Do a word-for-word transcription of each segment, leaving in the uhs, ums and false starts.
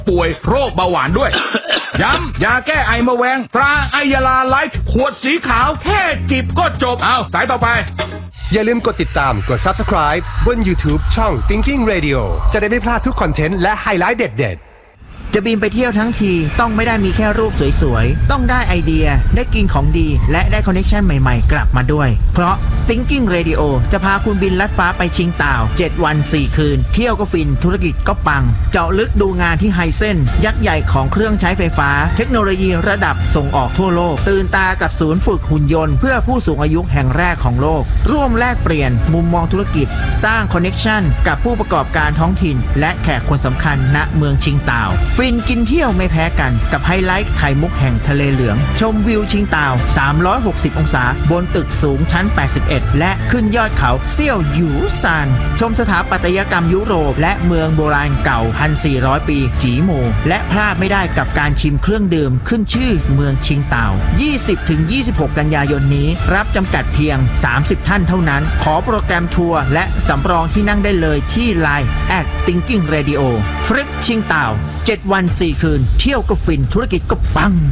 ป่วยโรคเบาหวานด้วย ย้ำยาแก้ไอมะแวงตราไอยาลาไลฟ์ขวดสีขาวแค่จิบก็จบเอาสายต่อไปอย่าลืมกดติดตามกด ซับสไครบ์ บน YouTube ช่อง Thinking Radio จะได้ไม่พลาดทุกคอนเทนต์และไฮไลท์เด็ดๆจะบินไปเที่ยวทั้งทีต้องไม่ได้มีแค่รูปสวยๆต้องได้ไอเดียได้กินของดีและได้คอนเนคชั่นใหม่ๆกลับมาด้วยเพราะ Thinking Radio จะพาคุณบินลัดฟ้าไปชิงต่าวเจ็ดวันสี่คืนเที่ยวก็ฟินธุรกิจก็ปังเจาะลึกดูงานที่ไฮเซนยักษ์ใหญ่ของเครื่องใช้ไฟฟ้าเทคโนโลยีระดับส่งออกทั่วโลกตื่นตากับศูนย์ฝึกหุ่นยนต์เพื่อผู้สูงอายุแห่งแรกของโลกร่วมแลกเปลี่ยนมุมมองธุรกิจสร้างคอนเนคชั่นกับผู้ประกอบการท้องถิ่นและแขกคนสำคัญณเมืองชิงต่าวฟินกินเที่ยวไม่แพ้กันกับไฮไลท์ไข่มุกแห่งทะเลเหลืองชมวิวชิงต่าวสามร้อยหกสิบองศาบนตึกสูงชั้นแปดสิบเอ็ดและขึ้นยอดเขาเซี่ยวหยูซานชมสถาปัตยกรรมยุโรปและเมืองโบราณเก่า หนึ่งพันสี่ร้อย ปีจีโมและพลาดไม่ได้กับการชิมเครื่องดื่มขึ้นชื่อเมืองชิงต่าว ยี่สิบถึงยี่สิบหก กันยายนนี้รับจำกัดเพียงสามสิบท่านเท่านั้นขอโปรแกรมทัวร์และสำรองที่นั่งได้เลยที่ ไลน์ แอท Thinking Radio ทริปชิงต่าวเจ็ดวันสี่คืนเที่ยวก็ฟินธุรกิจก็ปัง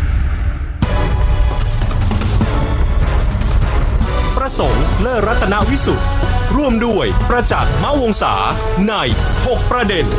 ประสงค์เลิศรัตนวิสุทธิ์ร่วมด้วยประจักษ์มะวงศาในหกประเด็น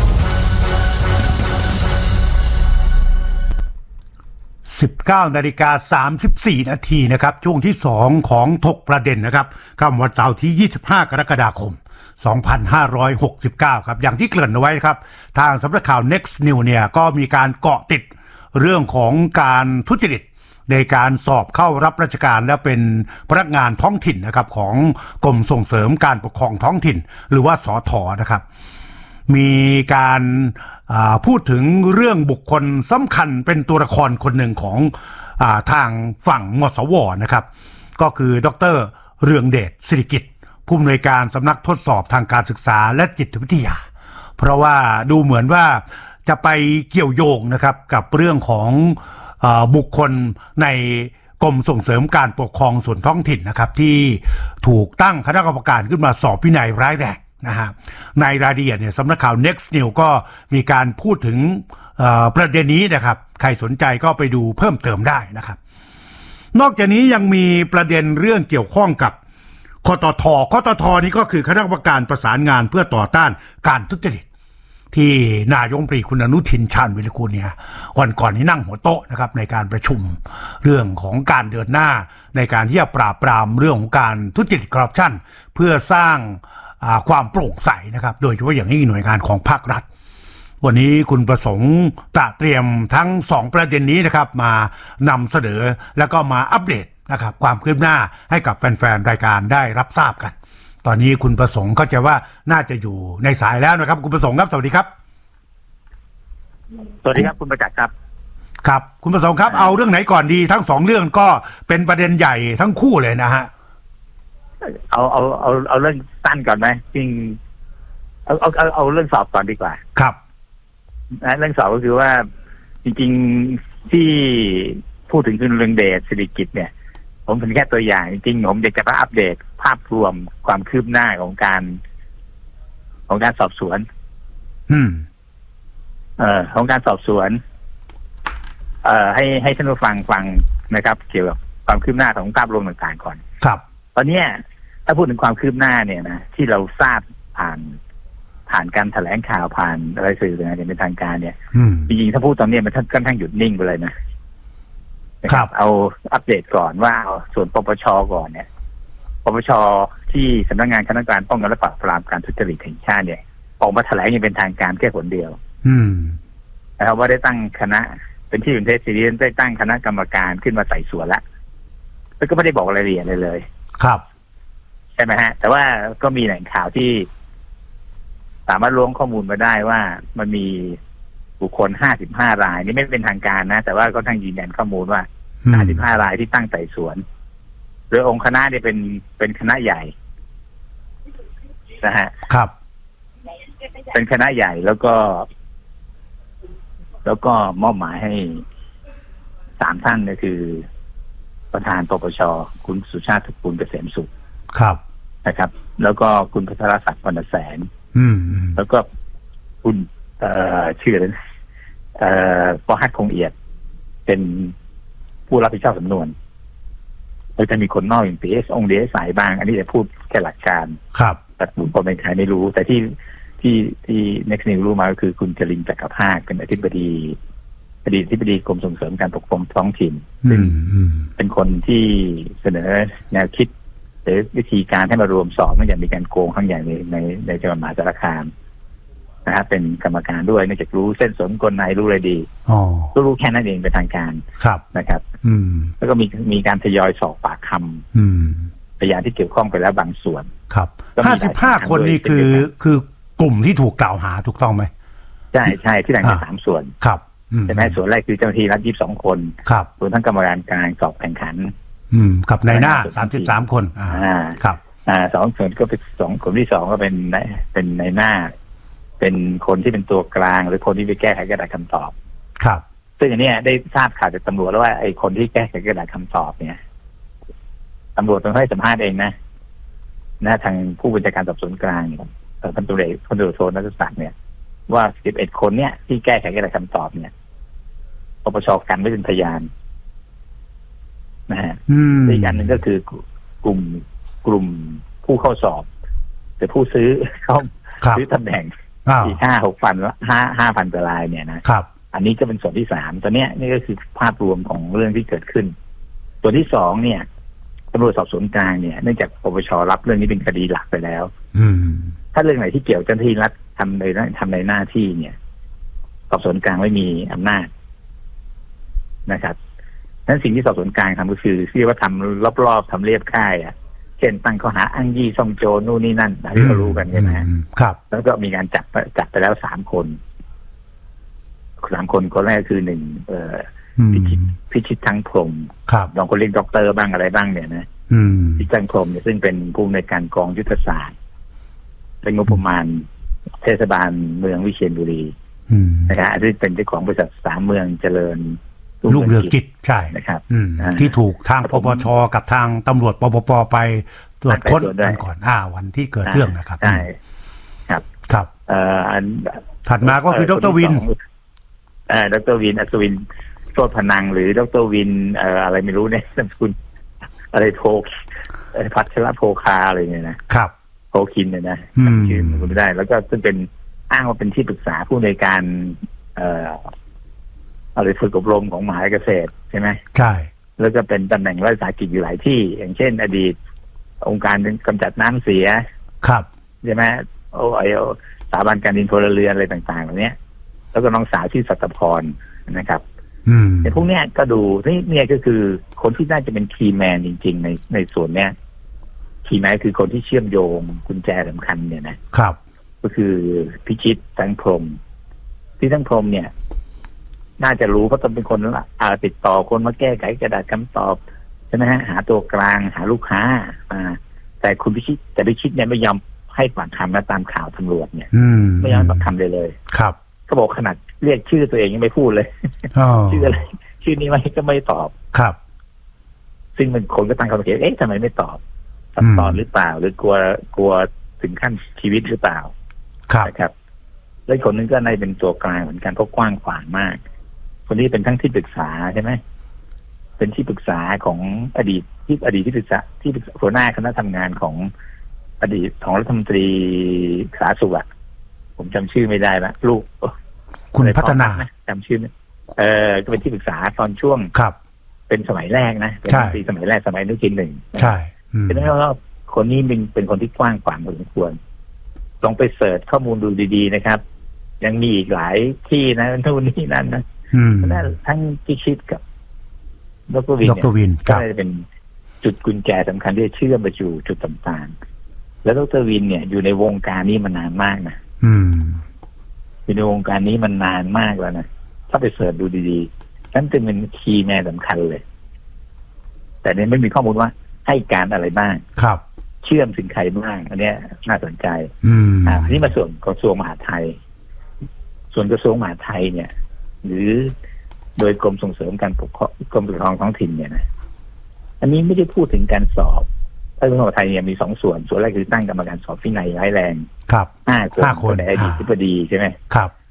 สิบเก้านาฬิกาสามสิบสี่นาทีนะครับช่วงที่สองของถกประเด็นนะครับค่ำวันเสาร์ที่ยี่สิบห้ากรกฎาคมสองพันห้าร้อยหกสิบเก้าครับอย่างที่เกริ่นเอาไว้ครับทางสำนักข่าว Next News เนี่ยก็มีการเกาะติดเรื่องของการทุจริตในการสอบเข้ารับราชการและเป็นพนักงานท้องถิ่นนะครับของกรมส่งเสริมการปกครองท้องถิ่นหรือว่าสท.นะครับมีการพูดถึงเรื่องบุคคลสำคัญเป็นตัวละครคนหนึ่งของอาทางฝั่งมสว.นะครับก็คือดร.เรืองเดชสิริกิจผู้อำนวยการสำนักทดสอบทางการศึกษาและจิตวิทยาเพราะว่าดูเหมือนว่าจะไปเกี่ยวโยงนะครับกับเรื่องของอ่าบุคคลในกรมส่งเสริมการปกครองส่วนท้องถิ่นนะครับที่ถูกตั้งคณะกรรมการขึ้นมาสอบวินัยร้ายแรงนะฮะในรายละเอียดเนี่ยสำนักข่าว Next News ก็มีการพูดถึงประเด็นนี้นะครับใครสนใจก็ไปดูเพิ่มเติมได้นะครับนอกจากนี้ยังมีประเด็นเรื่องเกี่ยวข้องกับคตท.คตท.นี้ก็คือคณะกรรมการประสานงานเพื่อต่อต้านการทุจริตที่นายกรัฐมนตรีคุณอนุทินชาญวิรกูลเนี่ยวันก่อนนี้นั่งหัวโต๊ะนะครับในการประชุมเรื่องของการเดินหน้าในการที่จะปราบปรามเรื่องของการทุจริตคอร์รัปชันเพื่อสร้างความโปร่งใสนะครับโดยเฉพาะอย่างยิ่งหน่วยงานของภาครัฐวันนี้คุณประสงค์ตระเตรียมทั้งสองประเด็นนี้นะครับมานำเสนอแล้วก็มาอัปเดตนะครับความคืบหน้าให้กับแฟนๆรายการได้รับทราบกันตอนนี้คุณประสงค์ก็จะว่าน่าจะอยู่ในสายแล้วนะครับคุณประสงค์ครับสวัสดีครับสวัสดีครับคุณประจักษ์ครับครับคุณประสงค์ครับเอาเรื่องไหนก่อนดีทั้งสองเรื่องก็เป็นประเด็นใหญ่ทั้งคู่เลยนะฮะเอาเอาเอาเอาเรื่องสั้นก่อนไหมจริงเอาเอาเอาเอาเรื่องสอบก่อนดีกว่าครับเรื่องสอบก็คือว่าจริงๆที่พูดถึงคุณเรืองเดชสิริกิจเนี่ยผมเป็นแค่ตัวอย่างจริงๆผมอยากจะมาอัปเดตภาพรวมความคืบหน้าของการของการสอบสวนอืมเอ่อของการสอบสวนเอ่อให้ให้ท่านผู้ฟังฟังนะครับเกี่ยวกับความคืบหน้าของภาพรวมต่างๆก่อนครับตอนนี้ถ้าพูดถึงความคืบหน้าเนี่ยนะที่เราทราบผ่านผ่านการแถลงข่าวผ่านอะไรสื่อต่างๆเป็นทางการเนี่ยจริงๆถ้าพูดตอนนี้มันค่อนข้างหยุดนิ่งไปเลยนะครับเอาอัปเดตก่อนว่าส่วนปปชก่อนเนี่ยปปชที่สำนักงานคณะกรรมการป้องกันและปราบปรามการทุจริตแห่งชาติเนี่ยออกมาแถลงอย่างเป็นทางการแค่คนเดียวนะครับว่าได้ตั้งคณะเป็นที่เป็นเทศซีรีส์ได้ตั้งคณะกรรมการขึ้นมาไต่สวนแล้วแล้วก็ไม่ได้บอกรายละเอียดเลยเลยครับใช่ไหมฮะแต่ว่าก็มีแหล่งข่าวที่สามารถล้วงข้อมูลมาได้ว่ามันมีบุคคลห้าสิบห้ารายนี่ไม่เป็นทางการนะแต่ว่าก็ทั้งยืนยันข้อมูลว่าห้าสิบห้ารายที่ตั้งไต่สวนโดยองค์คณะเนี่ยเป็นเป็นคณะใหญ่นะฮะครับเป็นคณะใหญ่แล้วก็แล้วก็มอบหมายให้สามท่านก็คือประธานปปชคุณสุชาติตระกูลเกษมสุขครับนะครับแล้วก็คุณพัทรศักดิ์วรรณแสนอืมแล้วก็คุณเอ่อชื่ออะไรนะเอ่อป.ฮัทคงเอียดเป็นผู้รับผิดชอบสำนวนแล้วจะมีคนนอกอย่าง พี เอส องค์เดชสายบ้างอันนี้จะพูดแค่หลักการครับแต่บุคคลในไทยไม่รู้แต่ที่ที่ที่ Next News รู้มาก็คือคุณจรินทร์จักรภาคเป็นอธิบดีอดีตอธิบดีกรมส่งเสริมการปกครองท้องถิ่นซึ่งเป็นคนที่เสนอแนวคิดหรือวิธีการให้มารวมสอบไม่อย่างมีการโกงครั้งใหญ่ในในในจังหวัดมหาสารคามนะครับเป็นกรรมการด้วยเนื่องจากรู้เส้นสนกลในรู้อะไรดีก็รู้แค่นั้นเองเป็นทางการนะครับแล้วก็มีมีการทยอยสอบปากคำพยานที่เกี่ยวข้องไปแล้วบางส่วนครับห้าสิบห้าคนนี่คือคือกลุ่มที่ถูกกล่าวหาถูกต้องไหมใช่ใช่ที่แบ่งเป็นสามส่วนครับใช่ไหมส่วนแรกคือเจ้าหน้าที่รัฐยี่สิบสองคนครับรวมทั้งกรรมการกลางสอบแข่งขันอืมกับนายหน้าสามสิบสามคนอ่าครับอ่าสองส่วนก็เป็นสองกลุ่มที่สองก็เป็นเป็นนายหน้าเป็นคนที่เป็นตัวกลางหรือคนที่ไปแก้ไขกระดาษคำตอบครับซึ่งอันนี้ได้ทราบข่าวจากตำรวจแล้วว่าไอ้คนที่แก้ไขกระดาษคำตอบเนี่ยตำรวจต้องให้สัมภาษณ์เองนะนะทางผู้บัญชาการสอบสวนกลางเนี่ยพันตำรวจเอกพันตำรวจโทณัฐศักดิ์เนี่ยว่าสิบเอ็ดคนเนี่ยที่แก้ไขกระดาษคำตอบเนี่ยปปชกันไม่เป็นพยานนะฮะอีกอันหนึ่งก็คือกลุ่มกลุ่มผู้เข้าสอบแต่ผู้ซื้อเขาซื้อตำแหน่งอีกห้าหกพันห้าห้าพันกว่ารายเนี่ยนะครับอันนี้ก็เป็นส่วนที่สามตัวเนี้ยนี่ก็คือภาพรวมของเรื่องที่เกิดขึ้นตัวที่สองเนี่ยตำรวจสอบสวนกลางเนี่ยเนื่องจากปปชรับเรื่องนี้เป็นคดีหลักไปแล้วถ้าเรื่องไหนที่เกี่ยวเจ้าหน้าที่รัฐทำในทำในหน้าที่เนี่ยสอบสวนกลางไม่มีอำนาจนะครับนั้นสิ่งที่สอบสวนกลางทำก็คือเรียกว่าทำรอบๆทำเรียบค่ายอ่ะเช่นตั้งข้อหาอ้างยี่ซ่องโจรนู่นนี่นั่นที่เรารู้กันใช่ไหมครับแล้วก็มีการจับจับไปแล้วสามคนสามคนคนแรกคือหนึ่งเอ่อพิชิตพิชิตทั้งพรหมบางคนเรียกด็อกเตอร์บ้างอะไรบ้างเนี่ยนะพิชิตทั้งพรหมเนี่ยซึ่งเป็นผู้อำนวยการกองยุทธศาสตร์เป็นงบประมาณเทศบาลเมืองวิเชียรบุรีนะครับที่เป็นเจ้าของบริษัทสามเมืองเจริญลูกเรือกิจใช่นะครับที่ถูกทางปปชกับทางตำรวจปปปไปตรวจค้นกันก่อนอ่าวันที่เกิดเรื่องนะครับใช่ครับครับเอ่อถัดมาก็คือดรวินเอ่อดรวินอัศวินโชติพนังหรือดรวินเอ่ออะไรไม่รู้เนี่ยนามสกุลอะไรโพพัชรโพคาอะไรเนี่ยนะครับโพคินเนี่ยนะจำชื่อมันไม่ได้แล้วก็ซึ่งเป็นอ้างว่าเป็นที่ปรึกษาผู้ในการเอ่ออะไรฝึกอบรมของมหาวิทยาลัยเกษตรใช่ไหมใช่แล้วก็เป็นตำแหน่งรัฐวิสาหกิจอยู่หลายที่อย่างเช่นอดีตองค์การกำจัดน้ำเสียครับใช่ไหมโอ้ไอสถาบันการบินพลเรือนอะไรต่างๆเหล่านี้แล้วก็น้องสาวที่สัตพรนะครับแต่พวกเนี้ยก็ดูนี่เนี่ยก็คือคนที่น่าจะเป็นคีย์แมนจริงๆในในส่วนเนี้ยคีย์แมนคือคนที่เชื่อมโยงกุญแจสำคัญเนี่ยนะครับก็คือพิชิตทั้งพรหมที่ทั้งพรหมเนี่ยน่าจะรู้เพราะต้องเป็นคนอ่าติดต่อคนมาแก้ไขกระดาษคำตอบใช่ไหมฮะหาตัวกลางหาลูกค้าอ่าแต่คุณพิชิตแต่พิชิตเนี่ยไม่ยอมให้ปากคำมาตามข่าวตำรวจเนี่ยไม่ยอมปากคำเลยเลยครับเขาบอกขนาดเรียกชื่อตัวเองยังไม่พูดเลยชื่ออะไรชื่อนี้ไม่ก็ไม่ตอบครับซึ่งมันคนก็ตั้งคำถามเอ๊ะทำไมไม่ตอบตัดตอนหรือเปล่าหรือกลัวกลัวถึงขั้นชีวิตหรือเปล่านะครับแล้วคนนึงก็ในเป็นตัวกลางเหมือนกันเพราะกว้างขวางมากคนนี้เป็นทั้งที่ปรึกษาใช่ไหมเป็นที่ปรึกษาของอดีตที่อดีตที่ปรึกษาที่หัวหน้าคณะทำงานของอดีตของรัฐมนตรีสาธารณสุขผมจำชื่อไม่ได้ละลูกคุณพัฒนาจำชื่อเออก็เป็นที่ปรึกษาตอนช่วงครับเป็นสมัยแรกนะเป็นปีสมัยแรกสมัยนุชินหนึ่งใช่เป็นเพราะว่าคนนี้เป็นเป็นคนที่กว้างขวางพอสมควรลองไปเสิร์ชข้อมูลดูดีๆนะครับยังมีอีกหลายที่นะนู่นนี่นั่นนะนั่นทั้งพิชิตกับดรวินเนี่ยก็จะเป็นจุดกุญแจสำคัญที่เชื่อมไปสู่จุดต่างๆแล้วดรวินเนี่ยอยู่ในวงการนี้มานานมากนะอยู่ในวงการนี้มันนานมากแล้วนะถ้าไปเสิร์ชดูดีๆนั่นจะเป็นคีย์แมนสำคัญเลยแต่เนี่ยไม่มีข้อมูลว่าให้การอะไรบ้างครับเชื่อมถึงใครบ้างอันนี้น่าสนใจอ่าอันนี้มาส่วนกระทรวงมหาดไทยส่วนกระทรวงมหาดไทยเนี่ยหรือโดยกรมส่งเสริมการปกครองกรมปกครองท้องถิ่นเนี่ยนะอันนี้ไม่ได้พูดถึงการสอบกระทรวงมหาดไทยเนี่ยมีสองส่วนส่วนแรกคือตั้งกรรมการสอบวินัยร้ายแรงครับห้าคนในอดีตอธิบดีใช่ไหมครับ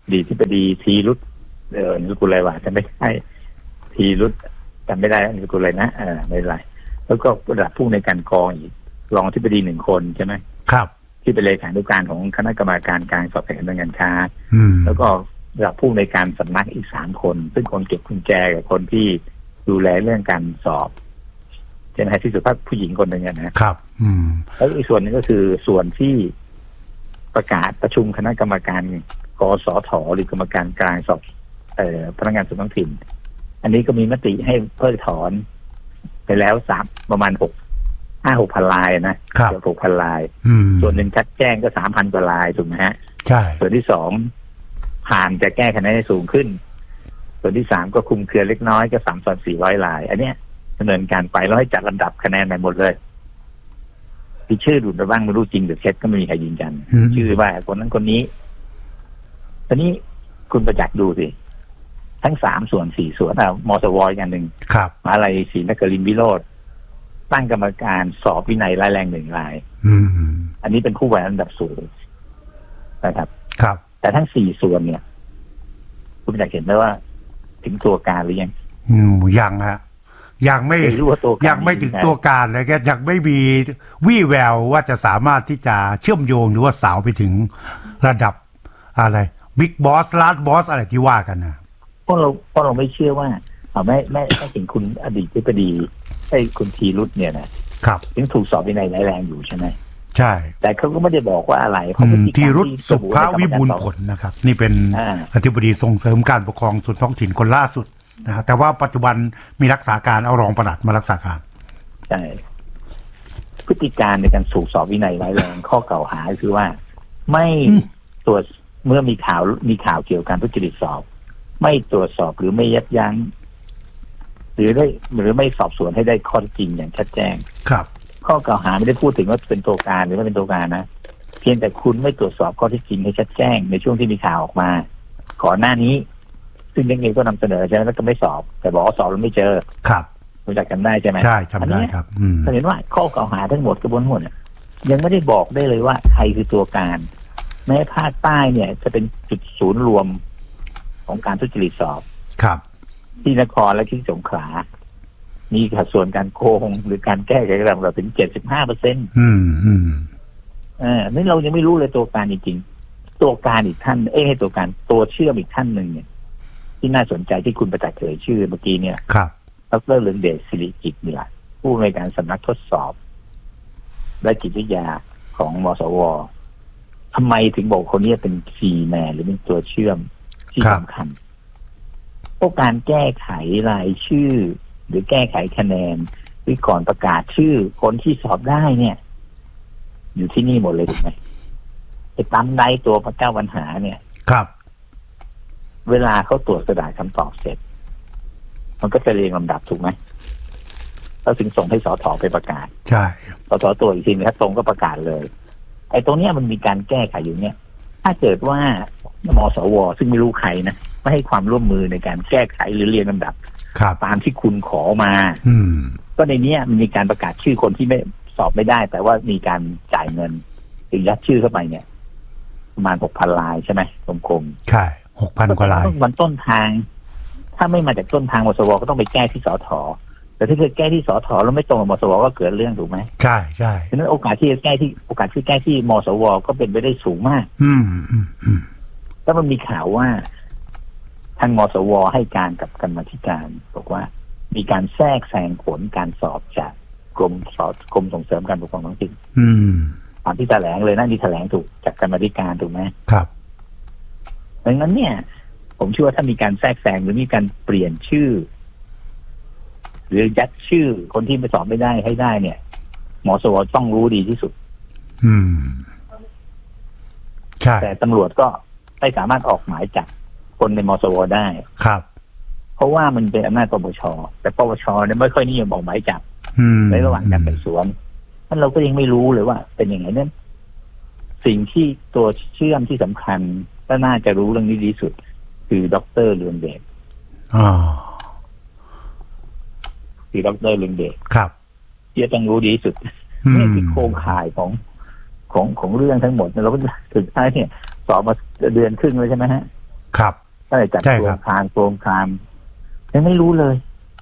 ดีที่ปดีทีรุตเออนิกุลอะไรวะจะไม่ใช่ทีรุตจำไม่ได้นิกุลอะไรนะเออไม่เป็นไรแล้วก็ระดับผู้ในการกองอีกรองที่ปดีหนึ่งคนใช่ไหมครับที่เป็นเลขานุการของคณะกรรมการการสอบแข่งการค้าแล้วก็ระดับผู้ในการสำนักอีกสามคนซึ่งคนเก็บกุญแจกับคนที่ดูแลเรื่องการสอบใช่ไหมที่สุภาพผู้หญิงคนหนึ่งนะครับอืมแล้วอีกส่วนนึงก็คือส่วนที่ประกาศประชุมคณะกรรมการกสทหรือกรรมการกลางสอบเอ่อพนักงานส่วนท้องถิ่นอันนี้ก็มีมติให้เพิกถอนไปแล้วสามประมาณหกห้าหกพันลายนะเกือบหกพันลายส่วนหนึ่งชัดแจ้งก็สามพันกว่าลายถูกไหมฮะใช่ส่วนที่สองผ่านจะแก้คะแนนให้สูงขึ้นส่วนที่สามก็คุมเครือเล็กน้อยก็สามส่วนสี่ร้อยลายอันเนี้ยดำเนินการไปแล้วให้จัดลำดับคะแนนใหม่หมดเลยที่ชื่อหลุดไปบ้างไม่รู้จริงหรือเท็จก็ไม่มีใครยืนยันชื่อว่าคนนั้นคนนี้ตอนนี้คุณประจักษ์ดูสิทั้งสามส่วนสี่ส่วนอ่ะมสวอย่างหนึ่งมหาวิทยาลัยศรีนครินทร์วิโรจน์ตั้งกรรมการสอบวินัยร้ายแรงหนึ่งรายอันนี้เป็นผู้บริหารระดับสูงนะครับครับแต่ทั้งสี่ส่วนเนี่ยคุณประจักษ์เห็นไหมว่าถึงตัวการหรือยังอืมยังฮะยังไม่ยังไม่ถึงตัวการเลยแกยังไม่มีวี่แววว่าจะสามารถที่จะเชื่อมโยงหรือว่าสาวไปถึงระดับอะไรบิ๊กบอสลาร์ดบอสอะไรที่ว่ากันนะเพราะเราเพราะเราไม่เชื่อว่าเอาไม่ไม่ไม่ถึงคุณอดีตที่ปดีไอ้คุณทีรุตเนี่ยนะครับยังถูกสอบวินัยร้ายแรงอยู่ใช่ไหมใช่แต่เขาก็ไม่ได้บอกว่าอะไรเขาทีรุตสุภาวิบูลย์ผลนะครับนี่เป็นอธิบดีส่งเสริมการปกครองส่วนท้องถิ่นคนล่าสุดนะแต่ว่าปัจจุบันมีรักษาการเอารองปลัดมารักษาการใช่พฤติการในการถูกสอบวินัยร้ายแรงข้อกล่าวหาคือว่าไม่ตรวจเมื่อมีข่าวมีข่าวเกี่ยวกับการทุจริตสอบไม่ตรวจสอบหรือไม่ยับยั้งหรือได้หรือไม่สอบสวนให้ได้ข้อเท็จจริงอย่างชัดแจ้งครับข้อกล่าวหาไม่ได้พูดถึงว่าเป็นตัวการหรือไม่เป็นตัวการนะเพียงแต่คุณไม่ตรวจสอบข้อเท็จจริงให้ชัดแจ้งในช่วงที่มีข่าวออกมาก่อนหน้านี้ซึ่งยังไงก็นำเสนอใช่ไหมแล้วก็ไม่สอบแต่บอกว่าสอบแล้วไม่เจอครับรู้จักกันได้ใช่ไหมใช่จำได้ครับอืมเห็นว่าข้อกล่าวหาทั้งหมดกระบวนการเนี่ยยังไม่ได้บอกได้เลยว่าใครคือตัวการแม้ภาคใต้เนี่ยจะเป็นจุดศูนย์รวมของการทุจริตสอบครับที่นครและที่สงขลามีสัดส่วนการโกงหรือการแก้ไขระดับเราถึงเจ็ดสิบห้าเปอร์เซ็นต์อืมอืมเออนี่เรายังไม่รู้เลยตัวการจริงๆตัวการอีกท่านเอ้ให้ตัวการตัวเชื่อมอีกท่านหนึ่งเนี่ยที่น่าสนใจที่คุณประจักษ์เอ่ยชื่อเมื่อกี้เนี่ยครับดร.เรืองเดชศิริกิจเนี่ยผู้อำนวยการสำนักทดสอบและจิตวิทยาของมสวทำไมถึงบอกคนนี้เป็นคีย์แมนหรือเป็นตัวเชื่อมที่สำคัญพวกการแก้ไขรายชื่อหรือแก้ไขคะแนนหรือก่อนประกาศชื่อคนที่สอบได้เนี่ยอยู่ที่นี่หมดเลยถูกไหมไอ้ตั้มได้ตัวพระเจ้าปัญหาเนี่ยครับเวลาเขาตรวจกระดาษคำตอบเสร็จมันก็จะเรียงลำดับถูกไหมแล้วถึงส่งให้สทไปประกาศใช่สทตรวจอีกทีนึงถ้าตรงก็ประกาศเลยไอ้ตรงเนี้ยมันมีการแก้ไขอยู่เนี่ยถ้าเกิดว่ามสวซึ่งไม่รู้ใครนะไม่ให้ความร่วมมือในการแก้ไขหรือเรียงลำดับตามที่คุณขอมาอืมก็ในนี้มันมีการประกาศชื่อคนที่ไม่สอบไม่ได้แต่ว่ามีการจ่ายเงินถึงยัดชื่อเข้าไปเนี่ยประมาณหกพันลายใช่ไหมกลมๆใช่หกพันกว่าลายมันต้นทางถ้าไม่มาจากต้นทางมสวก็ต้องไปแก้ที่สทแต่ถ้าเกิดแก้ที่สทแล้วไม่ตรงกับมสวก็เกิดเรื่องถูกไหมใช่ใช่ฉะนั้นโอกาสที่จะแก้ที่โอกาสที่แก้ที่มสวก็เป็นไปได้สูงมากอืมอืมอืมแล้วมันมีข่าวว่าทางมสวให้การกับกรรมาธิการบอกว่ามีการแทรกแซงผลการสอบจากกรมสอบกรมส่งเสริมการปกครองท้องถิ่นอืมตามที่แถลงเลยนะนี่แถลงถูกจากกรรมาธิการถูกไหมครับดังนั้นเนี่ยผมเชื่อว่าถ้ามีการแทรกแซงหรือมีการเปลี่ยนชื่อหรือยัดชื่อคนที่ไปสอบไม่ได้ให้ได้เนี่ยหมอสวต้องรู้ดีที่สุดอืมใช่แต่ตำรวจก็ไม่สามารถออกหมายจับคนในมสวได้ครับเพราะว่ามันเป็นอำนาจปปชแต่ปปชเนี่ยไม่ค่อยนิยมออกหมายจับในระหว่างการไต่สวนนั่นเราก็ยังไม่รู้เลยว่าเป็นยังไงนั้นสิ่งที่ตัวเชื่อมที่สำคัญและน่าจะรู้เรื่องนี้ดีสุดคือดร.เรืองเดชอ๋อคือดร.เรืองเดชครับที่จะต้องรู้ดีที่สุดนี่คือโครงข่ายของของของเรื่องทั้งหมดเราก็สุดท้ายเนี่ยสอบมาเดือนครึ่งเลยใช่ไหมฮะตั้งแต่จัดโครงการโครงการยังไม่รู้เลย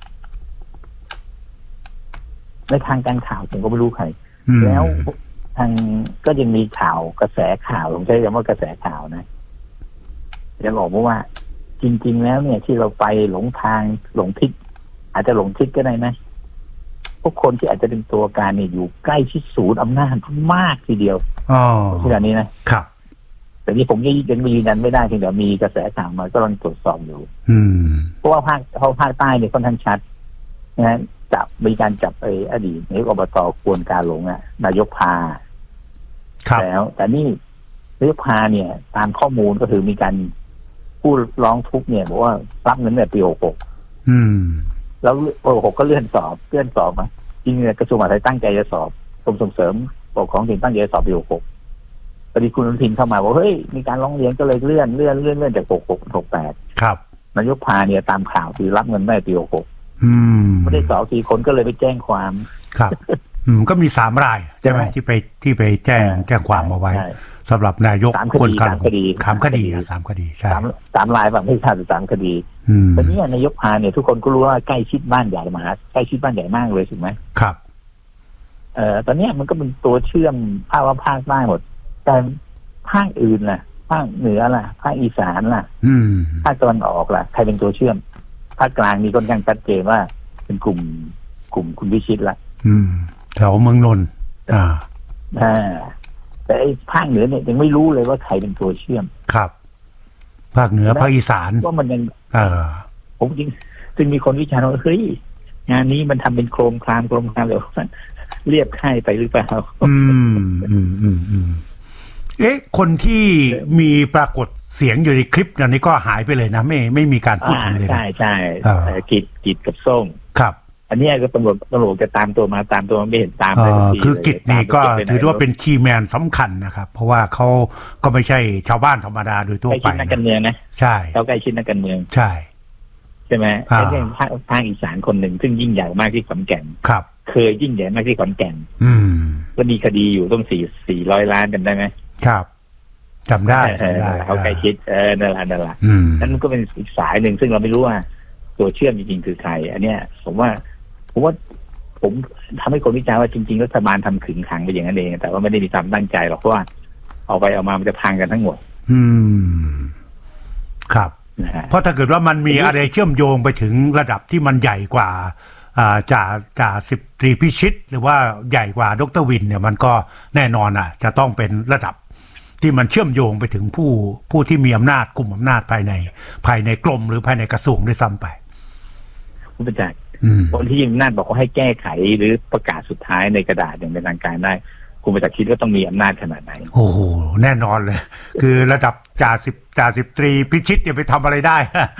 ในทางการข่าวผมก็ไม่รู้ใครแล้วทางก็ยังมีข่าวกระแสข่าวผมใช้คำว่ากระแสข่าวนะจะบอกว่าจริงๆแล้วเนี่ยที่เราไปหลงทางหลงทิศอาจจะหลงทิศก็ได้นะพวกคนที่อาจจะเป็นตัวการเนี่ยอยู่ใกล้ที่ศูนย์อำนาจมากทีเดียวอ๋อที่อันนี้นะครับแต่นี่ผมยังยังยืนยันไม่ได้เพียงแต่มีกระแสข่าวมาก็กำลังตรวจสอบอยู่อืมเพราะว่าภาคเพราะภาคใต้เนี่ยค่อนข้างชัดนะจับมีการจับไอ้อดีตนายกอบต.ควรการหลงอ่ะนายกพาแล้วแต่นี่นายกพาเนี่ยตามข้อมูลก็คือมีการผู้ร้องทุกข์เนี่ยบอกว่ารับเงินในปีหกหกอืมแล้วหกหกก็เลื่อนสอบเลื่อนสอบมาจริงๆกระทรวงมหาดไทยตั้งใจจะสอบกรมส่งเสริมปกครองถิ่นตั้งใจจะสอบปีหกหกพอดีคุณอนุทินเข้ามาบอกเฮ้ยมีการร้องเรียนก็เลยเลื่อนเลื่อนเลื่อนเลื่อนจากหกหกหกแปดครับนายกพาเนี่ยตามข่าวคือรับเงินได้ปีหกหกไม่ได้สอบสี่คนก็เลยไปแจ้งความครับอืมก็มีสามรายใช่ไหมที่ไปที่ไปแจ้งแจ้งความเอาไว้สำหรับนายกคนการสามคดีสามคดีสามคดีใช่สามสามรายแบบไม่ใช่สามคดีตอนนี้นายกพาเนี่ยทุกคนก็รู้ว่าใกล้ชิดบ้านใหญ่มหาใกล้ชิดบ้านใหญ่มากเลยถูกไหมครับเอ่อตอนนี้มันก็เป็นตัวเชื่อมภาคว่าภาคใต้หมดแต่ภาคอื่นล่ะภาคเหนือล่ะภาคอีสานล่ะภาคตะวันออกล่ะใครเป็นตัวเชื่อมภาคกลางมีค่อนข้างชัดเจนว่าเป็นกลุ่มกลุ่มคุณวิชิตละอืมแถวเมืองนนท์อ่าอ่าแต่ไอ้ภาคเหนือเนี่ยยังไม่รู้เลยว่าใครเป็นตัวเชื่อมครับภาคเหนือภาคอีสานว่ามันยังเออผมจริงจึงมีคนวิจารณ์ว่าเฮ้ยงานนี้มันทำเป็นโครงคลามโครงคลามเดี๋ยวเรียบค่ายไปหรือเปล่าอืมอืมอืมอืมเอ๊ะคนที่มีปรากฏเสียงอยู่ในคลิปอันนี้ก็หายไปเลยนะไม่ไม่มีการพูดถึงเลยนะใช่ใช่กิจกิจกับส้มครับอันนี้ก็ตำรวจตำรวจจะตามตัวมาตามตัวไม่เห็นตามเลยคือกิจนี่ก็ถือว่าเป็นคีย์แมนสำคัญนะครับเพราะว่าเขาก็ไม่ใช่ชาวบ้านธรรมดาโดยทั่วไปใกล้ชิดนักการเมืองนะใช่เขาใกล้ชิดนักการเมืองใช่ใช่ไหมไอ้เรื่องภาคภาคอีสานคนหนึ่งซึ่งยิ่งใหญ่มากที่ขอนแก่นครับเคยยิ่งใหญ่มากที่ขอนแก่นอืมก็มีคดีอยู่ต้องสี่สี่ร้อยล้านกันได้ไหมครับจำได้จำได้เขาใกล้ชิดเออนั่นแหละนั่นแหละนั่นก็เป็นอีกสายหนึ่งซึ่งเราไม่รู้ว่าตัวเชื่อมจริงๆคือใครอันเนี้ยผมว่าผมว่าผมทำให้คนวิจารณ์ว่าจริงๆรัฐบาลทำขึงขังไปอย่างนั้นเองแต่ว่าไม่ได้มีความตั้งใจหรอกเพราะว่าเอาไปเอามามันจะพังกันทั้งหมดอืมครับเพราะถ้าเกิดว่ามันมีอะไรเชื่อมโยงไปถึงระดับที่มันใหญ่กว่าจ่าจ่าสิบตรีพิชิตหรือว่าใหญ่กว่าดร.วินเนี่ยมันก็แน่นอนอ่ะจะต้องเป็นระดับที่มันเชื่อมโยงไปถึงผู้ผู้ที่มีอำนาจกลุ่มอำนาจภายในภายในกรมหรือภายในกระทรวงด้วยซ้ำไปผู้บัญชาการคนที่มีอำนาจบอกว่าให้แก้ไขหรือประกาศสุดท้ายในกระดาษอย่างเป็นทางการได้คุณประจักษ์คิดว่าต้องมีอำนาจขนาดไหนโอ้โหแน่นอนเลยคือระดับจ่าสิบจ่าสิบตรีพิชิตเนี่ยไปทำอะไรได้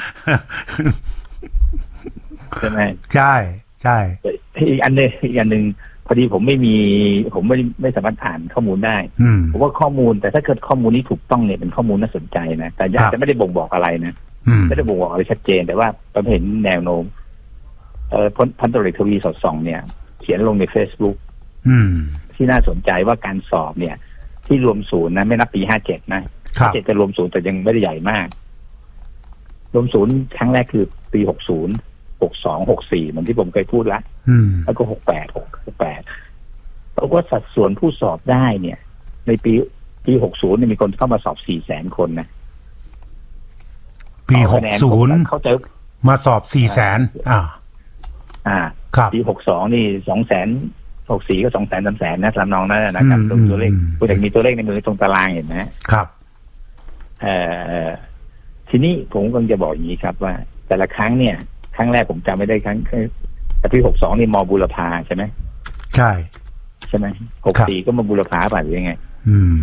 ใช่ไหมใช่ใช่อีกอันนึงอีกอันหนึ่งพอดีผมไม่มีผมไม่ไม่สามารถอ่านข้อมูลได้ผมว่าข้อมูลแต่ถ้าเกิดข้อมูลนี้ถูกต้องเนี่ยเป็นข้อมูลน่าสนใจนะแต่ยังจะไม่ได้บ่งบอกอะไรนะไม่ได้บ่งบอกอะไรชัดเจนแต่ว่าผมเห็นแนวโน้มเอ่อพันตำรวจเอกทวีสอดส่องเนี่ยเขียนลงใน Facebook ที่น่าสนใจว่าการสอบเนี่ยที่รวมศูนย์นะไม่นับปีห้าเจ็ดนะห้าเจ็ดจะรวมศูนย์แต่ยังไม่ได้ใหญ่มากรวมศูนย์ครั้งแรกคือปีหกศูนย์หกสองหกสี่เหมือนที่ผมเคยพูดละแล้วก็หกแปดหกแปดเพราะว่าสัดส่วนผู้สอบได้เนี่ยในปีปีหกศูนย์เนี่ยมีคนเข้ามาสอบสี่แสนคนนะปีหกศูนย์เขาจะมาสอบสี่แสนอ่าอ่าปีหกสองนี่สองแสนหกสี่ก็สองแสนสามแสนนะลำนองนั่นนะครับตรงตัวเลขคุณแต่มีตัวเลขในมือตรงตารางเห็นไหมครับเอ่อทีนี้ผมกำลังจะบอกอย่างนี้ครับว่าแต่ละครั้งเนี่ยครั้งแรกผมจำไม่ได้ครั้งแต่ปีหกสองนี่มอบุรพาใช่ไหมใช่ใช่ไหมหกสี่ก็มาบุรพาป่ะหรือยังไงอืม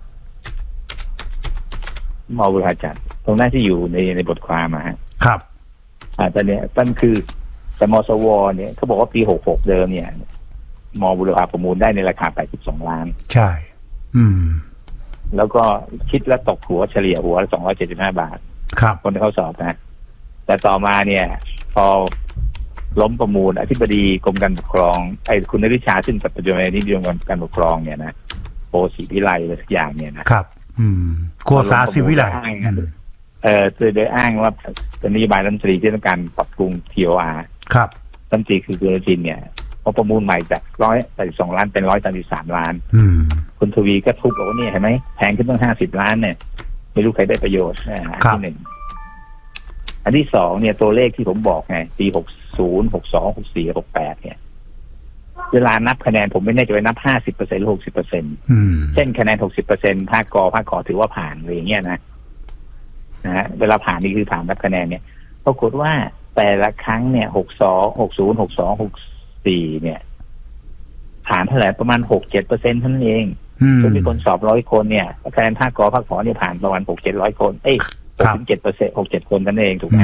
มอบุรพาจัดตรงนั้นที่อยู่ในในบทความมาครับอ่าตอนเนี้ยตั้นคือแต่มสวเนี่ยเขาบอกว่าปีหกหกเดิมเนี่ยมอบุรพาประมูลได้ในราคาแปดสิบสองล้านใช่อืมแล้วก็คิดแล้วตกหัวเฉลี่ยหัวสองร้อยเจ็ดสิบห้าบาทครับคนที่เขาสอบนะแต่ต่อมาเนี่ยพอล้มประมูลอธิบดีกรมการปกครองไอ้คุณนฤชาซึ่งปัจจุบันนี้เรื่องการปกครองเนี่ยนะโพสีวิไลอะไรสักอย่างเนี่ยนะครับอืมโฆษาศิวิไลเอ่อโดยอ้างว่าเป็นนโยบายรัฐมนตรีที่ต้องการปรับปรุง ที โอ อาร์ครับรัฐมนตรีคือกุลจินเนี่ยพอประมูลใหม่จากร้อยแปดสิบสองล้านเป็นร้อยสามสิบสามล้านคุณทวีก็ทุบบอกว่านี่เห็นไหมแพงขึ้นตั้งห้าสิบล้านเนี่ยไม่รู้ใครได้ประโยชน์อันที่หนึ่งอันที่สองเนี่ยตัวเลขที่ผมบอกไงปีหกศูนย์หกสองหกสี่หกแปดเนี่ยเวลานับคะแนนผมไม่แน่ใจว่านับห้าสิบเปอร์เซ็นต์หรือหกสิบเปอร์เซ็นต์เช่นคะแนนหกสิบเปอร์เซ็นต์ภาคกอภาคขอถือว่าผ่านอะไรอย่างเงี้ยนะนะฮะเวลาผ่านนี่คือผ่านนับคะแนนเนี่ยปรากฏว่าแต่ละครั้งเนี่ยหกสองหกศูนย์หกสองหกสี่เนี่ยผ่านเท่าไหร่ประมาณหกเจ็ดเปอร์เซ็นต์เท่านั้นเองจนมีคนสอบร้อยคนเนี่ยคะแนนภาคกอภาคขอเนี่ยผ่านประมาณหกเจ็ดร้อยคนเอ้ยหกถึงเจ็ดเปอร์เซ็นต์หกเจ็ดคนเท่านั้นเองถูกไหม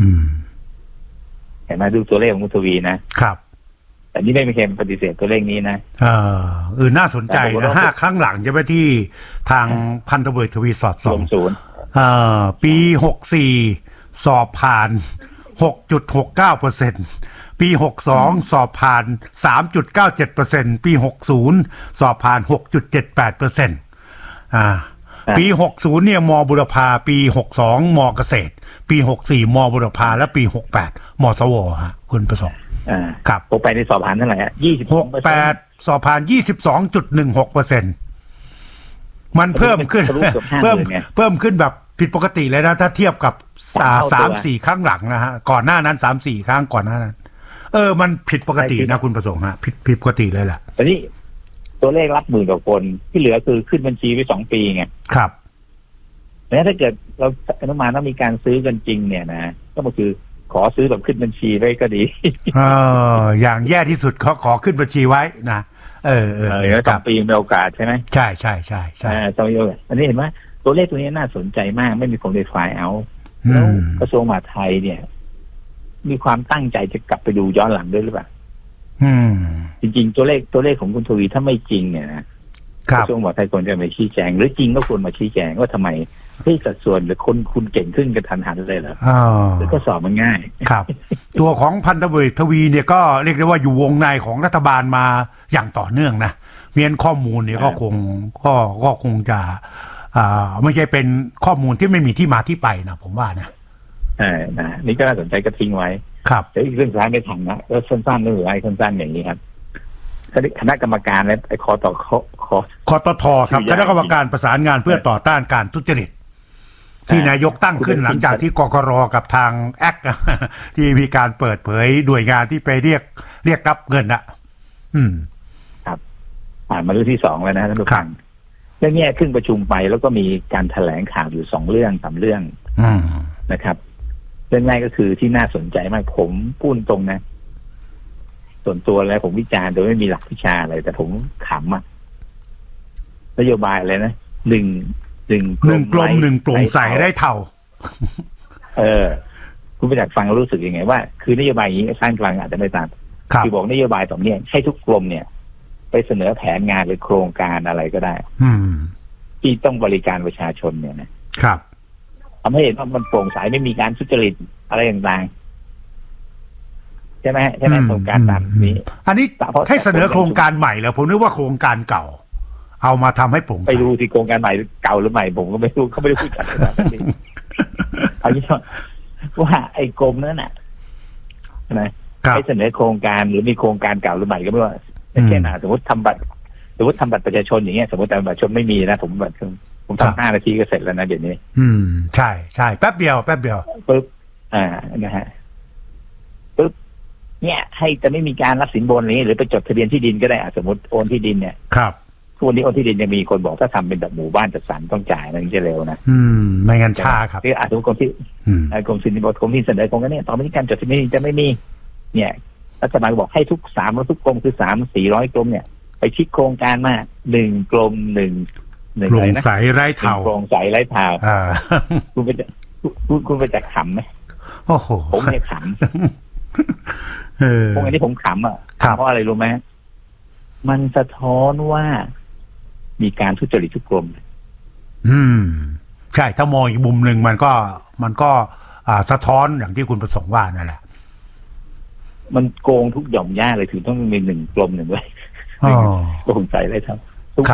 เห็นไหมดูตัวเลขของมุทวีนะครับแต่นี่ไม่มีใครปฏิเสธตัวเลขนี้นะเออเออน่าสนใจนะห้าครั้งหลังจะไปที่ทางพันตำรวจทวีสอดส่องเอ่อปีหกสี่สอบผ่าน หกจุดหกเก้าเปอร์เซ็นต์ ปีหกสองสอบผ่าน สามจุดเก้าเจ็ดเปอร์เซ็นต์ ปีหกสิบสอบผ่าน หกจุดเจ็ดแปดเปอร์เซ็นต์ อ่าปีหกสิบเนี่ยมบุรพาปีหกสองมเกษตรปีหกสี่มบุรพาและปีหกแปดมสวฮะคุณประสงค์อ่าครับหกแปดในสอบผ่านเท่าไหร่ฮะยี่สิบหกแปดสอบผ่าน ยี่สิบสองจุดหนึ่งหกเปอร์เซ็นต์ มันเพิ่มขึ้นเพิ่มเพิ่มขึ้นแบบผิดปกติเลยนะถ้าเทียบกับสามสี่ครั้งหลังนะฮะก่อนหน้านั้น สามสี่ ครั้งก่อนหน้านั้นเออมันผิดปกตินะคุณประสงค์ฮะผิดผิดปกติเลยแหละแต่นี่ตัวเลขรับหมื่นกว่าคนที่เหลือคือขึ้นบัญชีไปสองปีไงครับแล้วถ้าเกิดเราอนุมานว่ามีการซื้อกันจริงเนี่ยนะก็คือขอซื้อแบบขึ้นบัญชีไว้ก็ดีเอออย่างแย่ที่สุดเขาขอขึ้นบัญชีไว้นะเออเออสองปีมีโอกาสใช่ไหมใช่ใช่ใช่ใช่สองปีอันนี้เห็นไหมตัวเลขตัวนี้น่าสนใจมากไม่มีคนเดฟายเอาแล้วกระทรวงมหาดไทยเนี่ยมีความตั้งใจจะกลับไปดูย้อนหลังด้วยหรือเปล่าจริงๆตัวเลขตัวเลขของคุณทวีถ้าไม่จริงเนี่ยนะกระทรวงมหาดไทยควรจะมาชี้แจงหรือจริงก็ควรมาชี้แจงว่าทำไมที่สัดส่วนหรือคนคุณเก่งขึ้นกันทันหันเลยเหรอหรือก็สอบมันง่ายครับตัวของพันตำรวจทวีเนี่ยก็เรียกได้ว่าอยู่วงในของรัฐบาลมาอย่างต่อเนื่องนะเมียนข้อมูลเนี่ยก็คงก็ก็คงจะอ่าไม่ใช่เป็นข้อมูลที่ไม่มีที่มาที่ไปนะผมว่านะใช่นะนี่ก็น่าสนใจก็ทิ้งไว้ครับแต่อีกเรื่องสุดท้ายไม่ทันนะแล้วสั้นๆเรื่องอะไรสั้นๆอย่างนี้ครับคณะกรรมการและไอ้คอต่อคอคอตทครับคณะกรรมการประสานงานเพื่อต่อต้านการทุจริตที่นายกตั้งขึ้นหลังจากที่กกร.กับทางแอคที่มีการเปิดเผยหน่วยงานที่ไปเรียกเรียกรับเงินอ่ะอืมครับผ่านมาเรื่องที่สองแล้วนะท่านผู้ฟังเรื่องนี้ขึ้นประชุมไปแล้วก็มีการแถลงข่าวอยู่สองเรื่องสามเรื่องนะครับเรื่องแรกก็คือที่น่าสนใจมากผมพูดตรงนะส่วนตัวแล้วผมวิจารณ์โดยไม่มีหลักวิชาอะไรแต่ผมขำอ่ะนโยบายอะไรนะหนึ่งหนึ่งหนึ่งกลมหนึ่งโปร่งใสได้เท่าเออคุณไปจากฟังรู้สึกยังไงว่าคือนโยบายอย่างนี้สั้นกลางอาจจะไม่ตามคือบอกนโยบายต่อเนี่ยให้ทุกกรมเนี่ยไปเสนอแผนงานหรือโครงการอะไรก็ได้ที่ต้องบริการประชาชนเนี่ยนะครับทำให้เห็นว่ามันโปร่งใสไม่มีการทุจริตอะไรต่างๆใช่ไหมใช่ไหมโครงการตามนี้อันนี้ให้เสนอโครงการใหม่แล้วผมนึกว่าโครงการเก่าเอามาทำให้โปร่งใสไปดูที่โครงการใหม่เก่าหรือใหม่ผมก็ไม่รู้เขาไม่ได้พูดกันเลยเอาอย่างนี้ว่าไอ้กรมนั้นน่ะนะให้เสนอโครงการหรือมีโครงการเก่าหรือใหม่ก็ไม่ว่าเช่นสมมติทำบัตรสมมติทำบัตรประชาชนอย่างเงี้ยสมมติแต่บัตรประชาชนไม่มีนะผมบัตรผมทำห้านาทีก็เสร็จแล้วนะเดี๋ยวนี้อืมใช่ใช่แป๊บเดียวแป๊บเดียวปึ๊บอ่านะฮะปึ๊บเนี่ยให้จะไม่มีการรับสินบนนี้หรือไปจดทะเบียนที่ดินก็ได้สมมติโอนที่ดินเนี่ยครับทุกวันนี้โอนที่ดินยังมีคนบอกถ้าทำเป็นแบบหมู่บ้านจัดสรรต้องจ่ายมันจะเร็วนะอืมไม่งั้นช้าครับที่อาจจะกรมที่กรมสินบนกรมที่เสนอโครงการเนี่ยต่อไปนี้การจดทะเบียนจะไม่มีเนี่ยรัฐบาลบอกให้ทุกสามแล้วทุกกรมคือสามสี่ร้อยกรมเนี่ยไปคิดโครงการมาหนึ่งกรมหนึ่งหนึ่งโปร่งใสไร้เท่าโปร่งใสไร้เท่าคุณไปจะคุณคุณไปจะขำไหมโอ้โหผมไม่ขำเออพวกนี้ผมขำอ่ะเพราะอะไรรู้ไหมมันสะท้อนว่ามีการทุจริตทุกกรมอืมใช่ถ้ามองอีกมุมหนึ่งมันก็มันก็อ่าสะท้อนอย่างที่คุณประสงค์ว่านั่นแหละมันโกงทุกหย่อมย่าเลยถึงต้องมีหนึ่งกรมหนึ่งไว้โปร่งใสเลยครับถูกไหม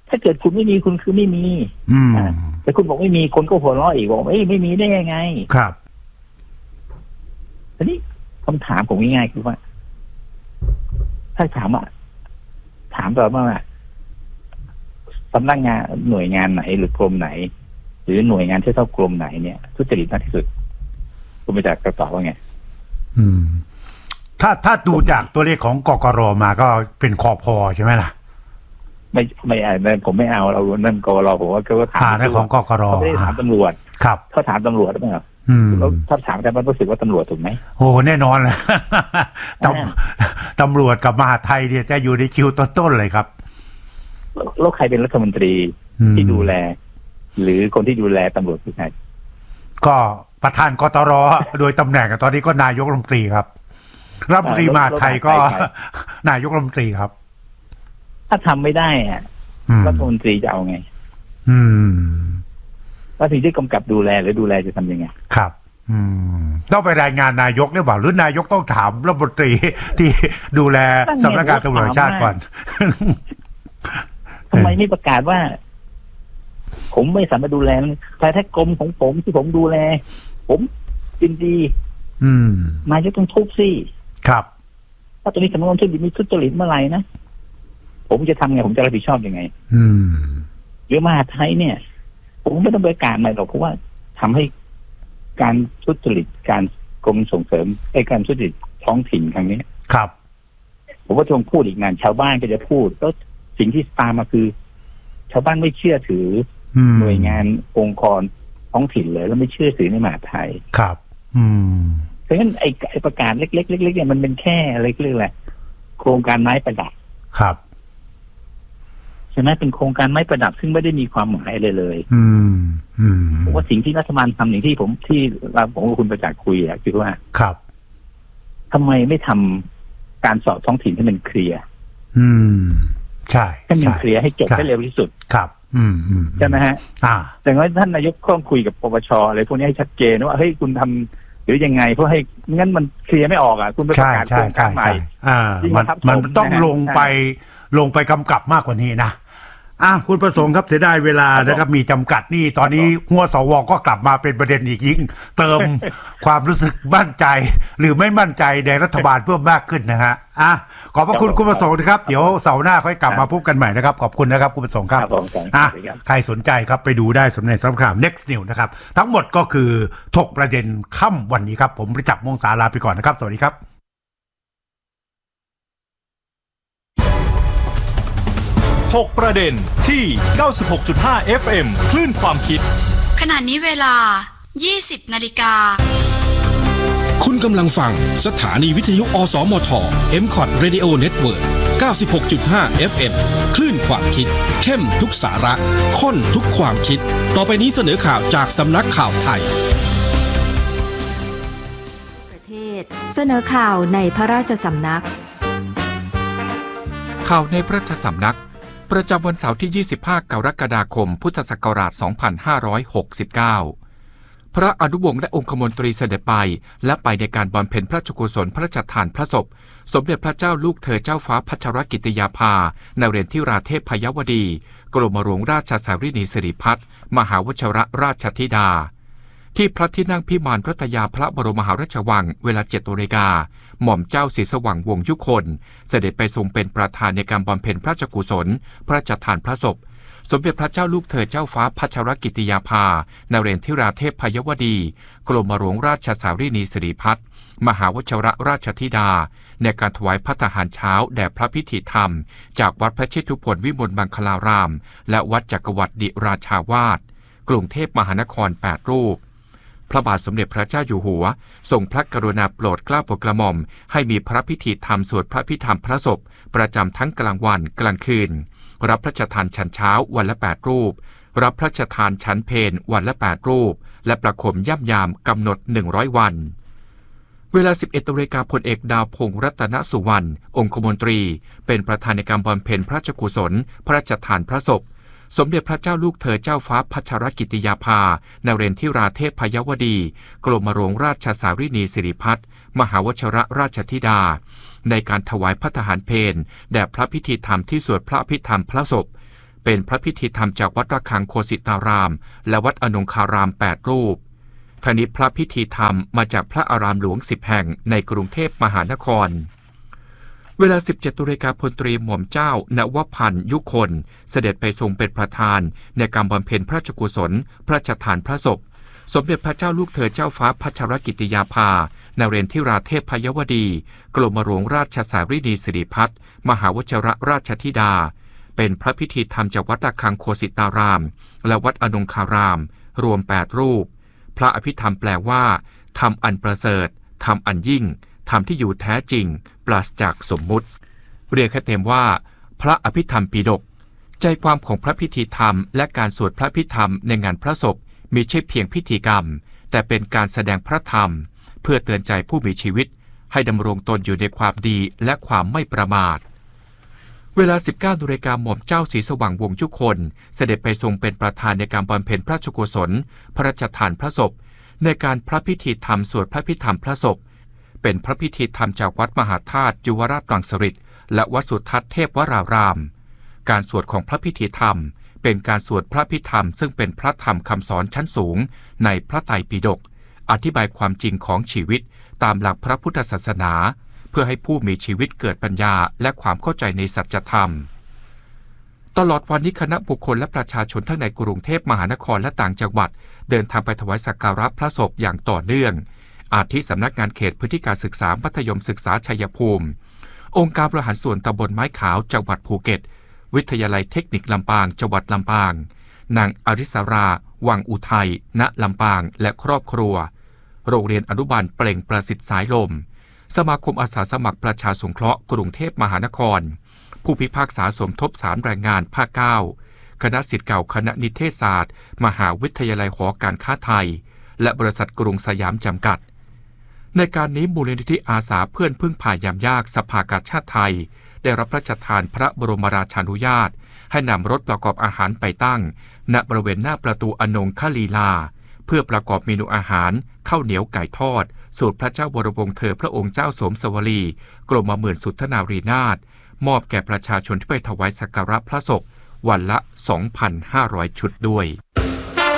ถ้าเกิดคุณไม่มีคุณคือไม่มีอืมแต่คุณบอกไม่มีคนก็หัวเราะอีกบอกเอ้ยไม่มีได้ยังไงครับทีนี้คำถามผมง่ายๆคือว่าถ้าถามว่าถามต่อมาว่าสำนักงานหน่วยงานไหนหรือกรมไหนหรือหน่วยงานที่เท่ากรมไหนเนี่ยทุจริตมากที่สุดคุณไปจากกระตอบว่าไงอืมถ้าถ้าดูจากตัวเลขของกกรมาก็เป็นคอพอใช่ไหมล่ะไม่ไม่อ่าผมไม่เอาเรานั่นกกรผมว่าก็ถามในของกกรเขาไม่ได้ถามตำรวจครับเขาถามตำรวจหรือเปล่าแล้วถ้าถามแต่มันรู้สึกว่าตำรวจถูกไหมโอ้แน่นอนเลยตำตำรวจกับมหาไทยเนี่ยจะอยู่ในคิวต้นๆเลยครับแล้วใครเป็นรัฐมนตรีที่ดูแลหรือคนที่ดูแลตำรวจคือใครก็ประธานกตรโดยตำแหน่งตอนนี้ก็นายกรัฐมนตรีครับรัฐมนตรีมหาไทยก็นายกรัฐมนตรีครับถ้าทำไม่ได้อ่ะรัฐมนตรีจะเอาไงอืมว่าสิ่งที่กำกับดูแลหรือดูแลจะทำยังไงครับอืมต้องไปรายงานนายกหรือเปล่าหรือนายกต้องถามรัฐมนตรีที่ดูแลสำนักงานตำรวจแห่งชาติก่อนทำไมไม่ประกาศว่าผมไม่สามารถดูแลแต่ถ้ากรมของผมที่ผมดูแลผมยินดีอืมนายกต้องทุบสิครับถ้าตอนนี้สำนักงานทุจริตมีทุจริตเมื่อไหร่นะผมจะทำไงผมจะรับผิดชอบยังไงอืมหรือมหาไทยเนี่ยผมไม่ต้องไปประกาศใหม่หรอกเพราะว่าทำให้การทุจริตการกรมส่งเสริมไอ้การทุจริตท้องถิ่นครั้งนี้ครับผมว่าทวงพูดอีกนานชาวบ้านก็จะพูดแล้วสิ่งที่ตามมาคือชาวบ้านไม่เชื่อถือหน่วยงานองค์กรท้องถิ่นเลยแล้วไม่เชื่อถือในมหาไทยครับอืมเพราะฉะนั้นไอ้ไอ้ประกาศเล็กๆเล็กๆเนี่ยมันเป็นแค่อะไรเรื่องแหละโครงการไม้ประดับครับใช่ไหมเป็นโครงการไม้ประดับซึ่งไม่ได้มีความหมายเลยเลยอืมอืมผมว่าสิ่งที่รัฐบาลทำอย่างที่ผมที่เราผมกับคุณประจักษ์คุยอ่ะคือว่าครับทำไมไม่ทำการสอบท้องถิ่นให้มันเคลียร์อืมใช่ให้มันเคลียร์ให้จบให้เร็วที่สุดครับอืมอืมใช่ไหมฮะอ่าแต่ว่าท่านนายกก็คุยกับปปชอะไรพวกนี้ให้ชัดเจนว่าเฮ้ยคุณทำหรือยังไงเพื่อให้งั้นมันเคลียร์ไม่ออกอ่ะคุณไปประกาศโครงการใหม่อ่ามันมันต้องลงไปลงไปกำกับมากกว่านี้นะอ่ะคุณประสงค์ครับเสียดายเวลานะครับมีจำกัดนี่ตอนนี้หัวสวก็กลับมาเป็นประเด็นอีกยิ่งเติมความรู้สึกมั่นใจหรือไม่มั่นใจในรัฐบาลเพิ่มมากขึ้นนะฮะอ่ะขอบพระคุณคุณประสงค์นะครับเดี๋ยวเสาร์หน้าค่อยกลับมาพบกันใหม่นะครับขอบคุณนะครับคุณประสงค์ครับอ่ะใครสนใจครับไปดูได้สำเร็จสำคัญ next news นะครับทั้งหมดก็คือถกประเด็นค่ำวันนี้ครับผมประจักษ์มงษาลาไปก่อนนะครับสวัสดีครับถกประเด็นที่ เก้าสิบหกจุดห้า เอฟ เอ็ม คลื่นความคิดขณะนี้เวลา ยี่สิบนาฬิกาคุณกำลังฟังสถานีวิทยุอสมท เอ็ม คอท Radio Network เก้าสิบหกจุดห้า เอฟ เอ็ม คลื่นความคิดเข้มทุกสาระข้นทุกความคิดต่อไปนี้เสนอข่าวจากสำนักข่าวไทยประเทศเสนอข่าวในพระราชสำนักข่าวในพระราชสำนักประจำวันเสาร์ที่ ยี่สิบห้า กรกฎาคม พุทธศักราช สองพันห้าร้อยหกสิบเก้า พระอนุวงศ์และองคมนตรีเสด็จไปและไปในการบำเพ็ญพระราชกุศลพระราชทานพระศพสมเด็จพระเจ้าลูกเธอเจ้าฟ้าพัชรกิติยาภานเรนทิราเทพพยวดีกรมหลวงราชสารินีสิริพัฒน์มหาวชิรราชธิดาที่พระที่นั่งพิมานรัตยาพระบรมมหาราชวังเวลา เจ็ดนาฬิกาหม่อมเจ้าศรีสว่างวงศ์ยุคนเสด็จไปทรงเป็นประธานในการบำเพ็ญพระราชกุศลพระราชทานพระศพสมเด็จพระเจ้าลูกเธอเจ้าฟ้าพัชรกิติยาภานเรนทิราเทพพยวดีกรมหลวงราชสารินีสิริพัฒน์มหาวชิรราชธิดาในการถวายภัตตาหารเช้าแด่พระพิธีธรรมจากวัดพระเชตุพนวิมลมังคลารามและวัดจักรวรรดิราชาวาสกรุงเทพมหานครแปดรูปพระบาทสมเด็จพระเจ้าอยู่หัวทรงพระกรุณาโปรดเกล้าโปรดกระหม่อมให้มีพระพิธีธรรมสวดพระพิธรรมพระศพประจำทั้งกลางวันกลางคืนรับพระราชทานฉันเช้าวันละแปดรูปรับพระราชทานฉันเพลวันละแปดรูปและประคมย่ำยามกำหนดหนึ่งร้อยวันเวลา สิบเอ็ดนาฬิกาพลเอกดาวพงษ์รัตนสุวรรณองคมนตรีเป็นประธานในการบำเพ็ญพระราชกุศลพระราชทานพระศพสมเด็จพระเจ้าลูกเธอเจ้าฟ้าพัชรกิติยาภานเรนทิราเทพพยวดีกรมหลวงราชสารินีสิริพัฒน์มหาวชิรราชธิดาในการถวายภัตตาหารเพลแด่พระพิธีธรรมที่สวดพระพิธรรมพระศพเป็นพระพิธีธรรมจากวัดระฆังโคสิตารามและวัดอนงคารามแปดรูปทางนี้พระพิธีธรรมมาจากพระอารามหลวงสิบแห่งในกรุงเทพมหานครเวลา สิบเจ็ดนาฬิกาพลตรีหม่อมเจ้านวพันธ์ยุคนเสด็จไปทรงเป็นประธานในการบำเพ็ญพระราชกุศลพระราชทานพระศพสมเด็จพระเจ้าลูกเธอเจ้าฟ้าพัชรกิติยาภานเรนทิราเทพพยวดีกรมหลวงราชสารีนีสิริพัฒน์มหาวชิรราชธิดาเป็นพระพิธีธรรมจากวัดระฆังโคสิตารามและวัดอนงคารามรวมแปดรูปพระอภิธรรมแปลว่าธรรมอันประเสริฐธรรมอันยิ่งธรรมที่อยู่แท้จริงปราศจากสมมุติเรียกให้เต็มว่าพระอภิธรรมปิฎกใจความของพระพิธีธรรมและการสวดพระพิธรรมในงานพระศพมีใช่เพียงพิธีกรรมแต่เป็นการแสดงพระธรรมเพื่อเตือนใจผู้มีชีวิตให้ดำรงตนอยู่ในความดีและความไม่ประมาทเวลา สิบเก้านาฬิกาหม่อมเจ้าศรีสว่างวงศ์จุคนเสด็จไปทรงเป็นประธานในการบำเพ็ญพระราชกุศลพระราชทานพระศพในการพระพิธีธรรมสวดพระพิธรรมพระศพเป็นพระพิธีธรรมจากวัดมหาธาตุยุวราชรังสฤษฎ์และวัดสุทัศน์เทพวรารามการสวดของพระพิธีธรรมเป็นการสวดพระพิธรรมซึ่งเป็นพระธรรมคำสอนชั้นสูงในพระไตรปิฎกอธิบายความจริงของชีวิตตามหลักพระพุทธศาสนาเพื่อให้ผู้มีชีวิตเกิดปัญญาและความเข้าใจในสัจธรรมตลอดวันนี้คณะบุคคลและประชาชนทั้งในกรุงเทพมหานครและต่างจังหวัดเดินทางไปถวายสักการะพระศพอย่างต่อเนื่องอาทิสำนักงานเขตพื้นที่การศึกษามัธยมศึกษาชัยภูมิองค์การบริหารส่วนตำบลไม้ขาวจังหวัดภูเก็ตวิทยาลัยเทคนิคลำปางจังหวัดลำปางนางอริสราวังอุทัยณลำปางและครอบครัวโรงเรียนอนุบาลเปล่งประสิทธิ์สายลมสมาคมอาสาสมัครประชาสงเคราะห์กรุงเทพมหานครผู้พิพากษาสมทบศาลแรงงานภาคเก้าคณะศิษย์เก่าคณะนิเทศศาสตร์มหาวิทยาลัยหอการค้าไทยและบริษัทกรุงสยามจำกัดในการนี้มูลนิธิอาสาเพื่อนพึ่งพายามยากสภากาชาติไทยได้รับพระราชทานพระบรมราชานุญาตให้นำรถประกอบอาหารไปตั้งณบริเวณหน้าประตูอนงคลีลาเพื่อประกอบเมนูอาหารข้าวเหนียวไก่ทอดสูตรพระเจ้าวรวงศ์เธอพระองค์เจ้าสมสวลีกรมหมื่นสุทธนารีนาถมอบแก่ประชาชนที่ไปถวายสักการะพระศพวันละ สองพันห้าร้อย ชุดด้วย